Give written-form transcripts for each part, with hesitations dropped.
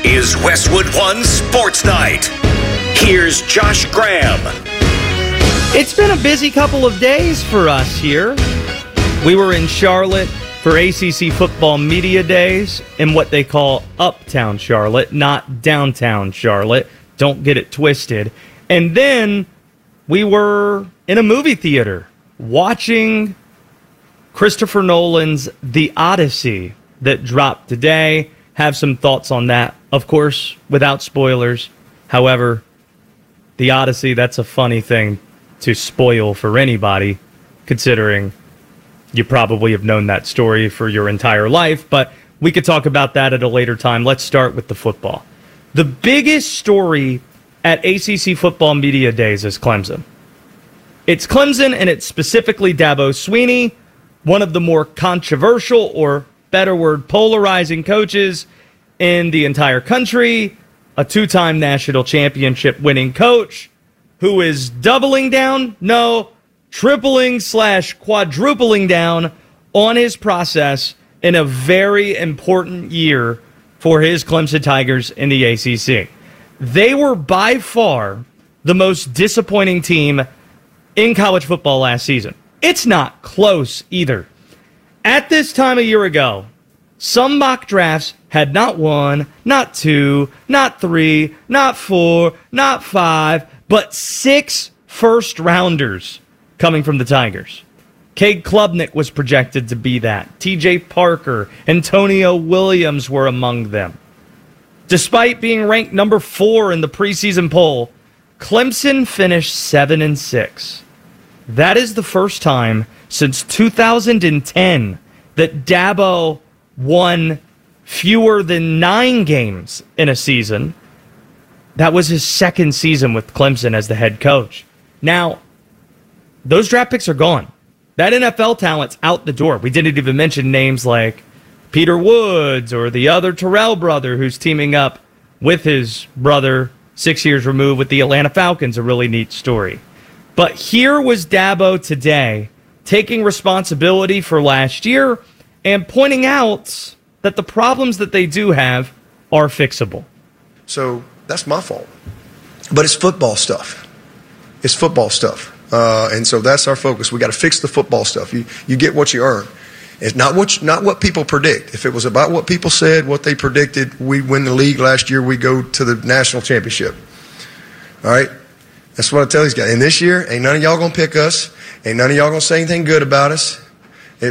is Westwood One Sports Night. Here's Josh Graham. It's been a busy couple of days for us here. We were in Charlotte for ACC Football Media Days in what they call Uptown Charlotte, not Downtown Charlotte. Don't get it twisted. And then we were in a movie theater watching Christopher Nolan's The Odyssey that dropped today. Have some thoughts on that, of course, without spoilers. However, The Odyssey, that's a funny thing to spoil for anybody, considering you probably have known that story for your entire life. But we could talk about that at a later time. Let's start with the football. The biggest story at ACC Football Media Days is Clemson. It's Clemson, and it's specifically Dabo Swinney, one of the more controversial, or better word, polarizing coaches in the entire country, a two-time national championship winning coach who is doubling down, tripling/quadrupling down on his process in a very important year for his Clemson Tigers in the ACC. They were by far the most disappointing team in college football last season. It's not close either. At this time a year ago, some mock drafts had not one, not two, not three, not four, not five, but 6 first-rounders coming from the Tigers. Cade Klubnik was projected to be that. T.J. Parker, Antonio Williams were among them. Despite being ranked number 4 in the preseason poll, Clemson finished 7-6. That is the first time since 2010 that Dabo won fewer than 9 games in a season. That was his second season with Clemson as the head coach. Now, those draft picks are gone. That NFL talent's out the door. We didn't even mention names like Peter Woods or the other Terrell brother who's teaming up with his brother 6 years removed with the Atlanta Falcons. A really neat story. But here was Dabo today taking responsibility for last year and pointing out that the problems that they do have are fixable. So that's my fault. But it's football stuff. It's football stuff. And so that's our focus. We got to fix the football stuff. You get what you earn. It's not what people predict. If it was about what people said, what they predicted, we win the league last year, we go to the national championship. All right? That's what I tell these guys. And this year, ain't none of y'all going to pick us. Ain't none of y'all going to say anything good about us. I've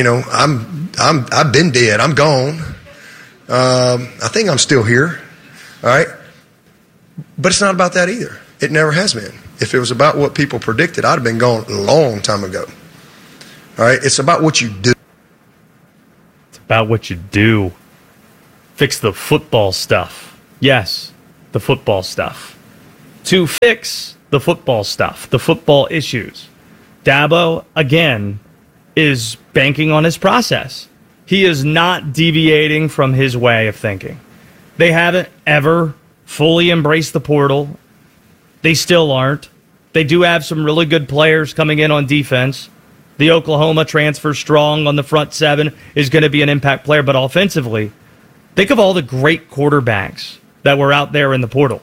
been dead. I'm gone. I think I'm still here. All right? But it's not about that either. It never has been. If it was about what people predicted, I'd have been gone a long time ago. All right? It's about what you do. It's about what you do. Fix the football stuff. Yes, the football stuff. To fix the football stuff, the football issues, Dabo, again, is banking on his process. He is not deviating from his way of thinking. They haven't ever fully embraced the portal. They still aren't. They do have some really good players coming in on defense. The Oklahoma transfer Strong on the front 7 is going to be an impact player, but offensively, think of all the great quarterbacks that were out there in the portal.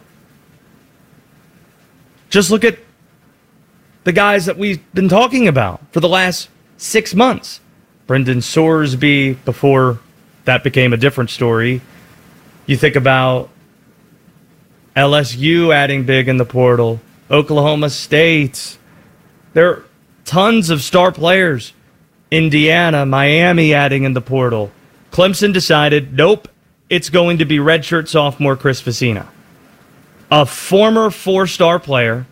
Just look at the guys that we've been talking about for the last 6 months. Brendan Sorsby, before that became a different story. You think about LSU adding big in the portal, Oklahoma State. There are tons of star players. Indiana, Miami adding in the portal. Clemson decided, nope, it's going to be redshirt sophomore Chris Vicina, a former 4-star player.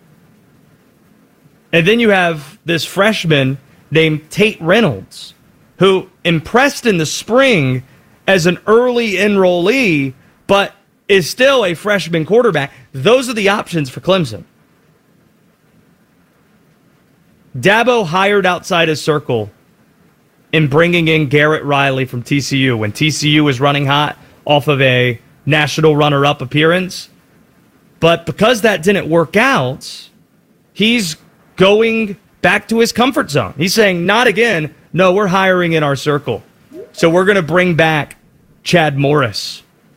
And then you have this freshman named Tate Reynolds, who impressed in the spring as an early enrollee, but is still a freshman quarterback. Those are the options for Clemson. Dabo hired outside his circle in bringing in Garrett Riley from TCU when TCU was running hot off of a national runner-up appearance. But because that didn't work out, he's going back to his comfort zone. He's saying, not again. No, we're hiring in our circle. So we're going to bring back Chad Morris.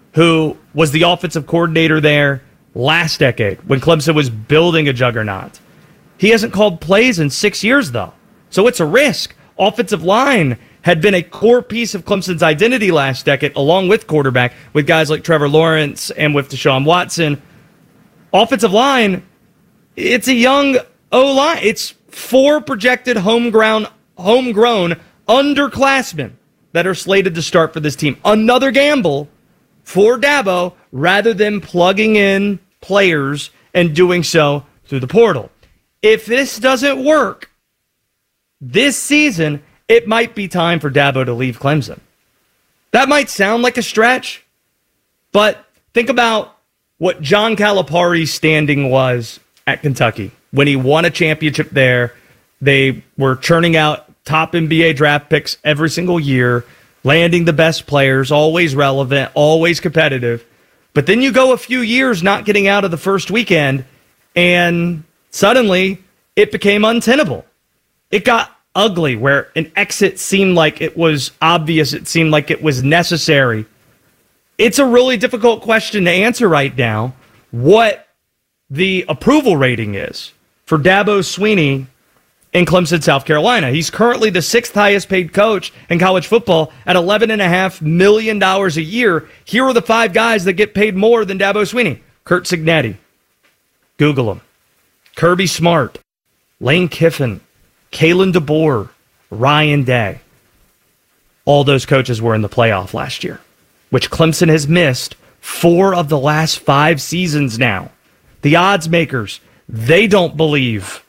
who was the offensive coordinator there last decade when Clemson was building a juggernaut. He hasn't called plays in 6 years, though. So it's a risk. Offensive line had been a core piece of Clemson's identity last decade, along with quarterback, with guys like Trevor Lawrence and with Deshaun Watson. Offensive line, it's a young O-line. It's 4 projected homegrown underclassmen that are slated to start for this team. Another gamble for Dabo rather than plugging in players and doing so through the portal. If this doesn't work this season, it might be time for Dabo to leave Clemson. That might sound like a stretch, but think about what John Calipari's standing was at Kentucky. When he won a championship there, they were churning out top NBA draft picks every single year, landing the best players, always relevant, always competitive. But then you go a few years not getting out of the first weekend, and suddenly it became untenable. It got ugly where an exit seemed like it was obvious. It seemed like it was necessary. It's a really difficult question to answer right now what the approval rating is for Dabo Swinney in Clemson, South Carolina. He's currently the 6th highest paid coach in college football at $11.5 million a year. Here are the 5 guys that get paid more than Dabo Swinney. Curt Cignetti. Google him. Kirby Smart. Lane Kiffin. Kalen DeBoer. Ryan Day. All those coaches were in the playoff last year, which Clemson has missed 4 of the last 5 seasons now. The odds makers, they don't believe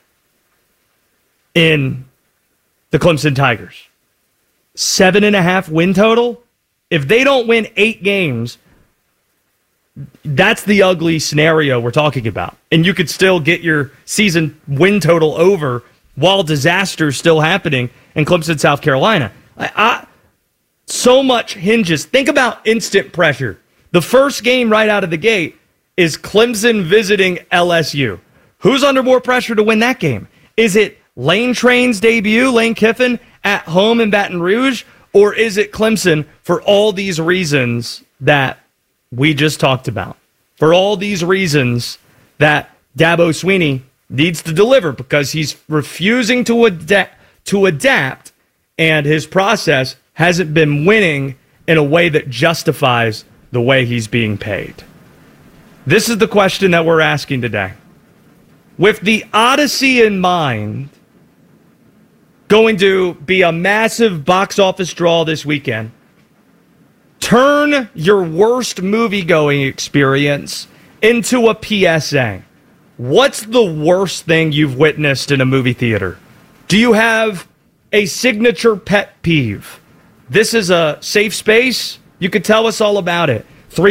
in the Clemson Tigers. 7.5 win total. If they don't win 8 games, that's the ugly scenario we're talking about. And you could still get your season win total over while disaster's still happening in Clemson, South Carolina. So much hinges. Think about instant pressure. The first game right out of the gate is Clemson visiting LSU. Who's under more pressure to win that game? Is it Lane Train's debut, Lane Kiffin, at home in Baton Rouge? Or is it Clemson for all these reasons that we just talked about? For all these reasons that Dabo Swinney needs to deliver because he's refusing to adapt, and his process hasn't been winning in a way that justifies the way he's being paid. This is the question that we're asking today. With the Odyssey in mind, going to be a massive box office draw this weekend, turn your worst movie-going experience into a PSA. What's the worst thing you've witnessed in a movie theater? Do you have a signature pet peeve? This is a safe space. You could tell us all about it.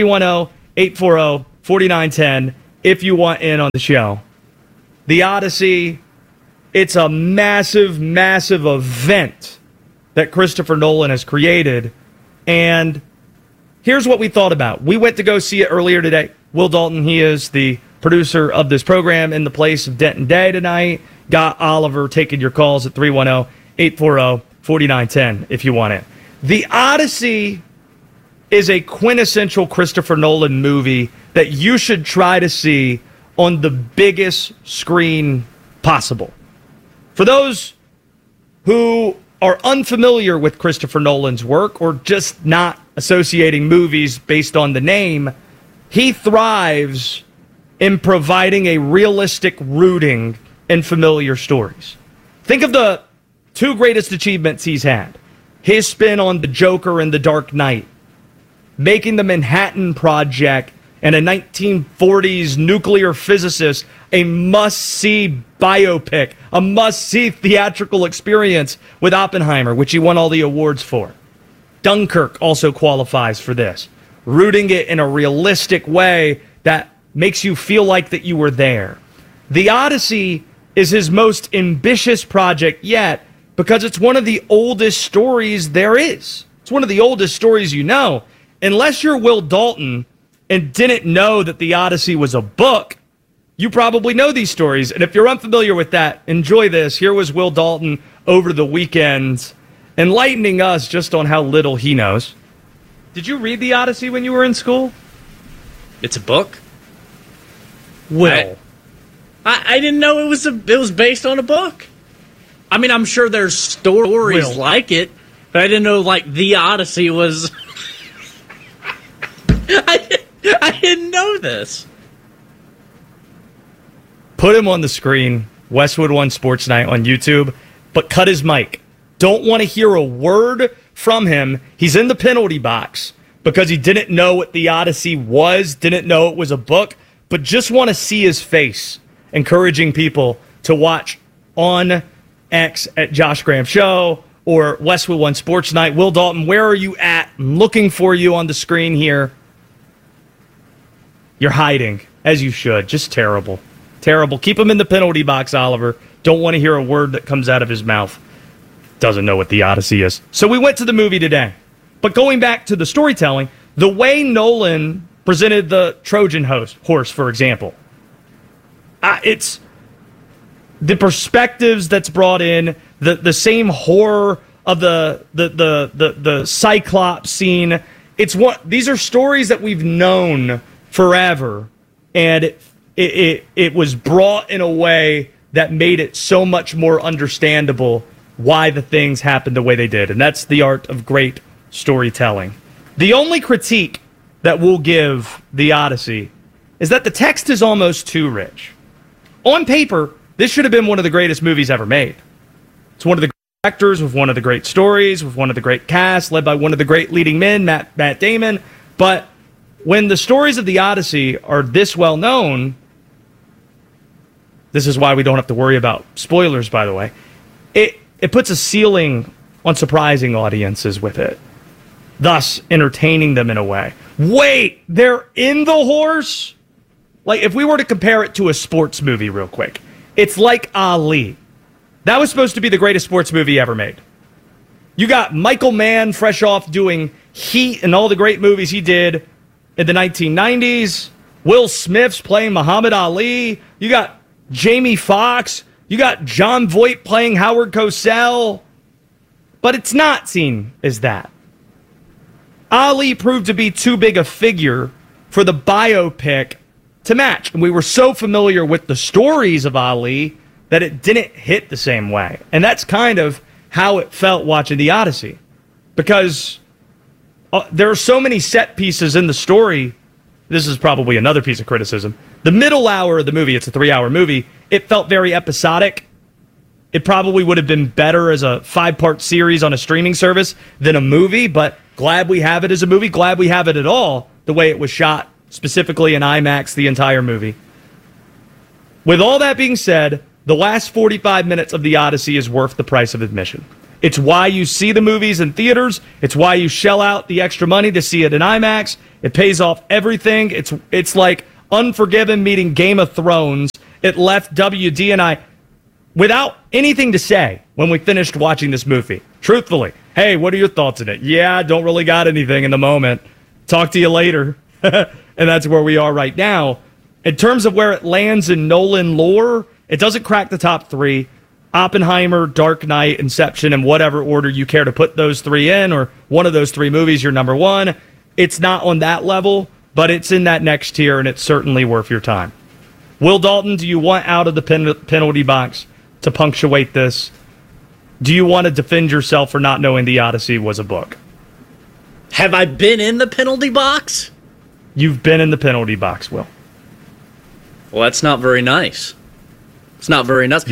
310-840-4910 if you want in on the show. The Odyssey, it's a massive, massive event that Christopher Nolan has created. And here's what we thought about. We went to go see it earlier today. Will Dalton, he is the producer of this program in the place of Denton Day tonight. Got Oliver taking your calls at 310-840-4910 if you want it. The Odyssey is a quintessential Christopher Nolan movie that you should try to see on the biggest screen possible. For those who are unfamiliar with Christopher Nolan's work or just not associating movies based on the name, he thrives in providing a realistic rooting in familiar stories. Think of the 2 greatest achievements he's had. His spin on the Joker and the Dark Knight, making the Manhattan Project and a 1940s nuclear physicist a must-see biopic, a must-see theatrical experience with Oppenheimer, which he won all the awards for. Dunkirk also qualifies for this, rooting it in a realistic way that makes you feel like that you were there. The Odyssey is his most ambitious project yet because it's one of the oldest stories there is. It's one of the oldest stories you know. Unless you're Will Dalton and didn't know that The Odyssey was a book, you probably know these stories. And if you're unfamiliar with that, enjoy this. Here was Will Dalton over the weekend enlightening us just on how little he knows. Did you read The Odyssey when you were in school? It's a book? Will. I didn't know it was based on a book. I mean, I'm sure there's stories like it, but I didn't know, like, The Odyssey was... I didn't know this. Put him on the screen, Westwood One Sports Night on YouTube, but cut his mic. Don't want to hear a word from him. He's in the penalty box because he didn't know what The Odyssey was, didn't know it was a book, but just want to see his face, encouraging people to watch on X at Josh Graham Show or Westwood One Sports Night. Will Dalton, where are you at? I'm looking for you on the screen here. You're hiding, as you should. Just terrible. Terrible. Keep him in the penalty box, Oliver. Don't want to hear a word that comes out of his mouth. Doesn't know what The Odyssey is. So we went to the movie today. But going back to the storytelling, the way Nolan presented the Trojan horse, for example, it's the perspectives that's brought in, the same horror of the Cyclops scene. These are stories that we've known forever, and it was brought in a way that made it so much more understandable why the things happened the way they did. And that's the art of great storytelling. The only critique that we'll give The Odyssey is that the text is almost too rich. On paper, this should have been one of the greatest movies ever made. It's one of the great actors with one of the great stories, with one of the great casts, led by one of the great leading men, Matt Damon. But when the stories of The Odyssey are this well known, this is why we don't have to worry about spoilers, by the way, it puts a ceiling on surprising audiences with it, thus entertaining them in a way. Wait, they're in the horse? Like, if we were to compare it to a sports movie real quick, it's like Ali. That was supposed to be the greatest sports movie ever made. You got Michael Mann fresh off doing Heat and all the great movies he did in the 1990s. Will Smith's playing Muhammad Ali. You got Jamie Foxx. You got John Voight playing Howard Cosell. But it's not seen as that. Ali proved to be too big a figure for the biopic to match. And we were so familiar with the stories of Ali that it didn't hit the same way. And that's kind of how it felt watching The Odyssey. Because there are so many set pieces in the story. This is probably another piece of criticism. The middle hour of the movie, it's a 3-hour movie, it felt very episodic. It probably would have been better as a 5-part series on a streaming service than a movie, but glad we have it as a movie. Glad we have it at all, the way it was shot, specifically in IMAX, the entire movie. With all that being said, the last 45 minutes of The Odyssey is worth the price of admission. It's why you see the movies in theaters. It's why you shell out the extra money to see it in IMAX. It pays off everything. It's like Unforgiven meeting Game of Thrones. It left WD and I without anything to say when we finished watching this movie. Truthfully, hey, what are your thoughts on it? Yeah, don't really got anything in the moment. Talk to you later. And that's where we are right now. In terms of where it lands in Nolan lore, it doesn't crack the top 3. Oppenheimer, Dark Knight, Inception, in whatever order you care to put those 3 in, or one of those 3 movies, your number 1. It's not on that level, but it's in that next tier, and it's certainly worth your time. Will Dalton, do you want out of the penalty box to punctuate this? Do you want to defend yourself for not knowing The Odyssey was a book? Have I been in the penalty box? You've been in the penalty box, Will. Well, that's not very nice. It's not very nice.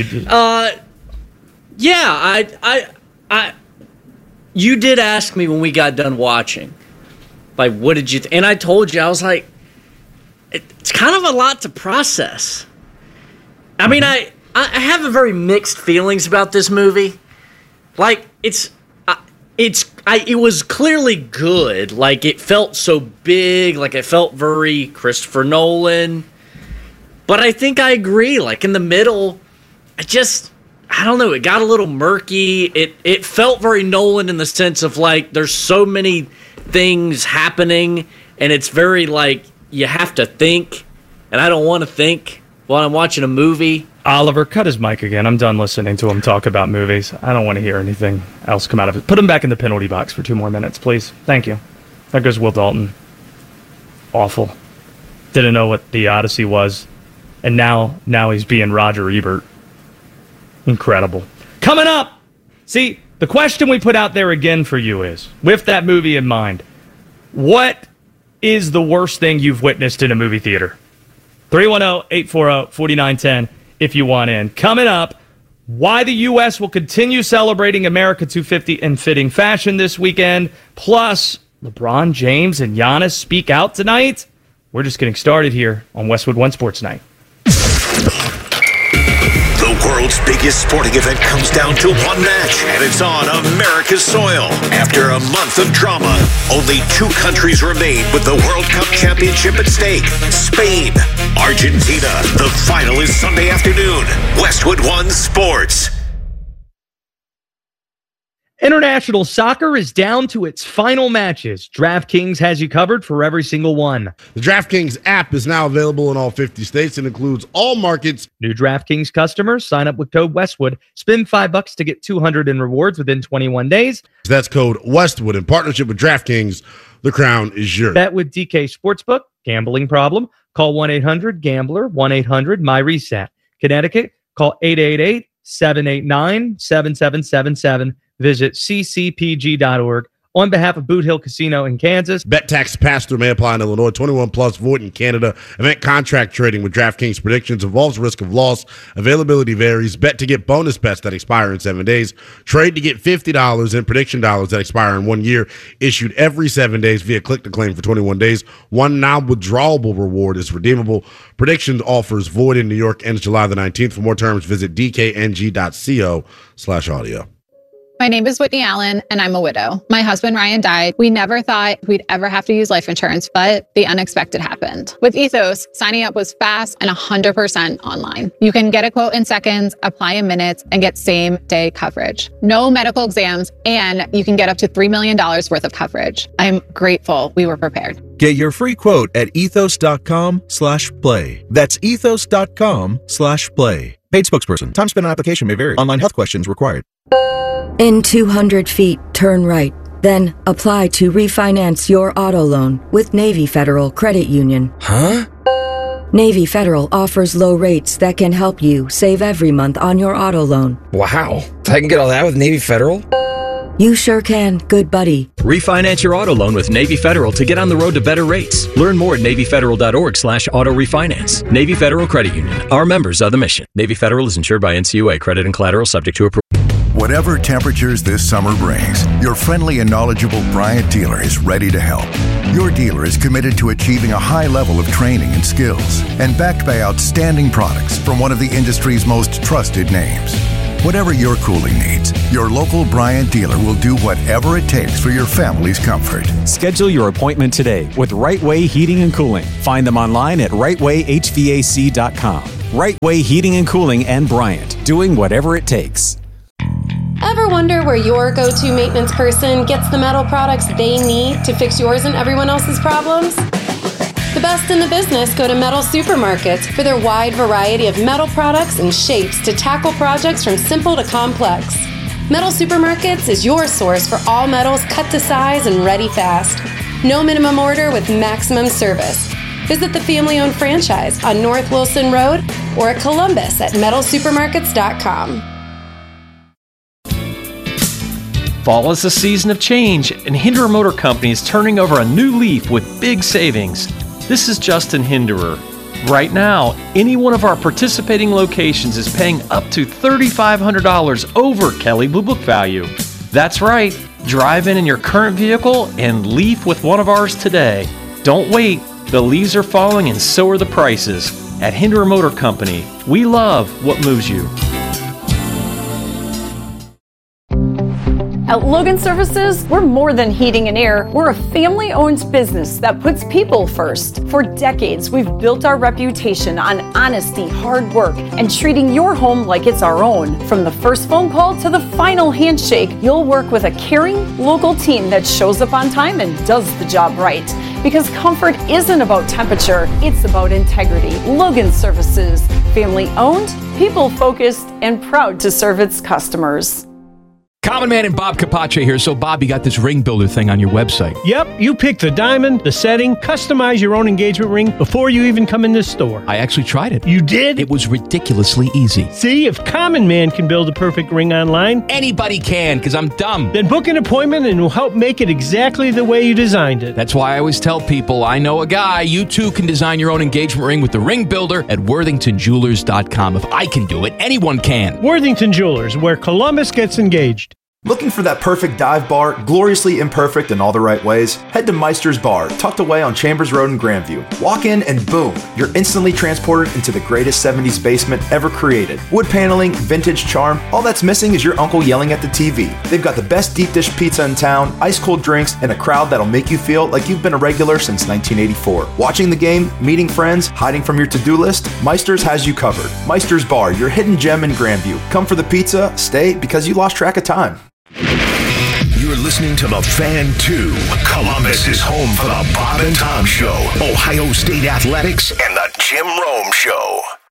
Yeah, I you did ask me when we got done watching, like, what did you and I told you, I was like, it's kind of a lot to process. I mean, I have a very mixed feelings about this movie. Like, it was clearly good. Like, it felt so big. Like, it felt very Christopher Nolan. But I think I agree. Like, in the middle, I don't know. It got a little murky. It felt very Nolan in the sense of, like, there's so many things happening, and it's very, like, you have to think, and I don't want to think while I'm watching a movie. Oliver, cut his mic again. I'm done listening to him talk about movies. I don't want to hear anything else come out of it. Put him back in the penalty box for 2 more minutes, please. Thank you. There goes Will Dalton. Awful. Didn't know what the Odyssey was. And now he's being Roger Ebert. Incredible. Coming up, see, the question we put out there again for you is, with that movie in mind, what is the worst thing you've witnessed in a movie theater? 310-840-4910 if you want in. Coming up, why the U.S. will continue celebrating America 250 in fitting fashion this weekend. Plus, LeBron James and Giannis speak out tonight. We're just getting started here on Westwood One Sports Night. The world's biggest sporting event comes down to one match, and it's on America's soil. After a month of drama, only 2 countries remain with the World Cup championship at stake. Spain, Argentina. The final is Sunday afternoon. Westwood One Sports. International soccer is down to its final matches. DraftKings has you covered for every single one. The DraftKings app is now available in all 50 states and includes all markets. New DraftKings customers sign up with code Westwood. Spend $5 to get $200 in rewards within 21 days. That's code Westwood. In partnership with DraftKings, the crown is yours. Bet with DK Sportsbook. Gambling problem? Call 1-800-GAMBLER, 1-800-MyReset. Connecticut, call 888-789-7777. Visit ccpg.org. On behalf of Boot Hill Casino in Kansas. Bet tax pass-through may apply in Illinois. 21 plus, void in Canada. Event contract trading with DraftKings predictions involves risk of loss. Availability varies. Bet to get bonus bets that expire in 7 days. Trade to get $50 in prediction dollars that expire in 1 year. Issued every 7 days via click to claim for 21 days. One non-withdrawable reward is redeemable. Predictions offers void in New York ends July the 19th. For more terms, visit dkng.co/audio. My name is Whitney Allen, and I'm a widow. My husband, Ryan, died. We never thought we'd ever have to use life insurance, but the unexpected happened. With Ethos, signing up was fast and 100% online. You can get a quote in seconds, apply in minutes, and get same-day coverage. No medical exams, and you can get up to $3 million worth of coverage. I'm grateful we were prepared. Get your free quote at ethos.com/play. That's ethos.com/play. Paid spokesperson. Time spent on application may vary. Online health questions required. In 200 feet, turn right. Then apply to refinance your auto loan with Navy Federal Credit Union. Huh? Navy Federal offers low rates that can help you save every month on your auto loan. Wow. I can get all that with Navy Federal? You sure can, good buddy. Refinance your auto loan with Navy Federal to get on the road to better rates. Learn more at NavyFederal.org/auto refinance. Navy Federal Credit Union. Our members are the mission. Navy Federal is insured by NCUA. Credit and collateral subject to approval. Whatever temperatures this summer brings, your friendly and knowledgeable Bryant dealer is ready to help. Your dealer is committed to achieving a high level of training and skills and backed by outstanding products from one of the industry's most trusted names. Whatever your cooling needs, your local Bryant dealer will do whatever it takes for your family's comfort. Schedule your appointment today with Right Way Heating and Cooling. Find them online at rightwayhvac.com. Right Way Heating and Cooling and Bryant, doing whatever it takes. Ever wonder where your go-to maintenance person gets the metal products they need to fix yours and everyone else's problems? The best in the business go to Metal Supermarkets for their wide variety of metal products and shapes to tackle projects from simple to complex. Metal Supermarkets is your source for all metals cut to size and ready fast. No minimum order with maximum service. Visit the family-owned franchise on North Wilson Road or at Columbus at metalsupermarkets.com. Fall is a season of change, and Hinderer Motor Company is turning over a new leaf with big savings. This is Justin Hinderer. Right now, any one of our participating locations is paying up to $3,500 over Kelley Blue Book value. That's right. Drive in your current vehicle and leave with one of ours today. Don't wait. The leaves are falling and so are the prices. At Hinderer Motor Company, we love what moves you. At Logan Services, we're more than heating and air. We're a family-owned business that puts people first. For decades, we've built our reputation on honesty, hard work, and treating your home like it's our own. From the first phone call to the final handshake, you'll work with a caring, local team that shows up on time and does the job right. Because comfort isn't about temperature, it's about integrity. Logan Services, family-owned, people-focused, and proud to serve its customers. Common Man and Bob Capace here. So, Bob, you got this ring builder thing on your website. Yep, you pick the diamond, the setting, customize your own engagement ring before you even come in this store. I actually tried it. You did? It was ridiculously easy. See, if Common Man can build a perfect ring online, anybody can, because I'm dumb. Then book an appointment and we'll help make it exactly the way you designed it. That's why I always tell people, I know a guy. You too can design your own engagement ring with the ring builder at worthingtonjewelers.com. If I can do it, anyone can. Worthington Jewelers, where Columbus gets engaged. Looking for that perfect dive bar, gloriously imperfect in all the right ways? Head to Meister's Bar, tucked away on Chambers Road in Grandview. Walk in and boom, you're instantly transported into the greatest 70s basement ever created. Wood paneling, vintage charm, all that's missing is your uncle yelling at the TV. They've got the best deep dish pizza in town, ice cold drinks, and a crowd that'll make you feel like you've been a regular since 1984. Watching the game, meeting friends, hiding from your to-do list, Meister's has you covered. Meister's Bar, your hidden gem in Grandview. Come for the pizza, stay because you lost track of time. You're listening to The Fan 2. Columbus is home for the Bob and Tom Show, Ohio State Athletics, and the Jim Rome Show.